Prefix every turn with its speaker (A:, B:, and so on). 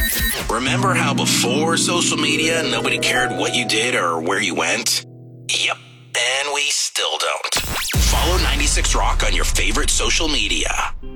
A: Remember how before social media, nobody cared what you did or where you went? Yep, and we still don't. Follow 96 Rock on your favorite social media.